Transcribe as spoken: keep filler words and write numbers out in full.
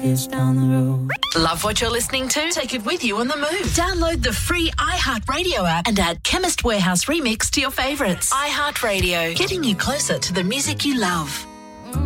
years down the road. Love what you're listening to? Take it with you on the move. Download the free iHeartRadio app and add Chemist Warehouse Remix to your favourites. iHeartRadio, getting you closer to the music you love.